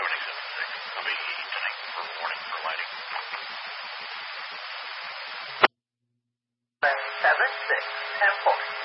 786. I'll be tonight for warning for lighting. 776, 10 point.